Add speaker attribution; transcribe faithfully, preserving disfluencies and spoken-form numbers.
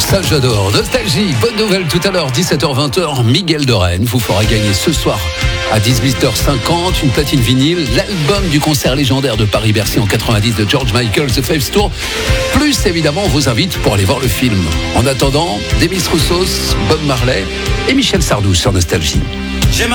Speaker 1: Ça j'adore. Nostalgie, bonne nouvelle tout à l'heure, dix-sept heures vingt, Miguel de Rennes vous fera gagner ce soir à dix-huit heures cinquante une platine vinyle, l'album du concert légendaire de Paris-Bercy en quatre-vingt-dix de George Michael, The Faves Tour. Plus évidemment, on vous invite pour aller voir le film. En attendant, Demis Roussos, Bob Marley et Michel Sardou sur Nostalgie.